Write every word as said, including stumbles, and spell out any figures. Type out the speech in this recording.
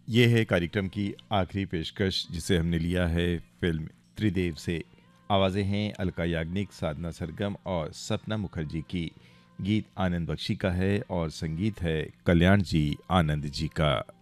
ये है कार्यक्रम की आखिरी पेशकश जिसे हमने लिया है फिल्म त्रिदेव से। आवाज़ें हैं अलका याग्निक, साधना सरगम और सपना मुखर्जी की। गीत आनंद बख्शी का है और संगीत है कल्याण जी आनंद जी का।